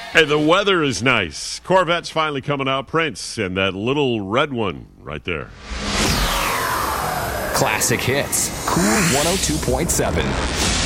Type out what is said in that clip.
Hey, the weather is nice. Corvette's finally coming out. Prince and that little red one right there. Classic hits. Cool 102.7.